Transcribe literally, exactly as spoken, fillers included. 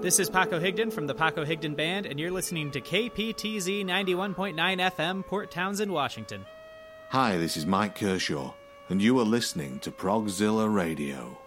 This is Paco Higdon from the Paco Higdon Band, and you're listening to K P T Z ninety-one point nine F M, Port Townsend, Washington. Hi, this is Mike Kershaw, and you are listening to Progzilla Radio.